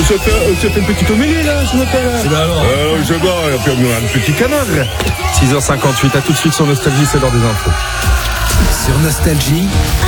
ça fait une petite homélie là ce matin là. C'est là alors. Je vois, et puis on a un petit canard. 6h58, à tout de suite sur Nostalgie, c'est l'heure des infos. Sur Nostalgie,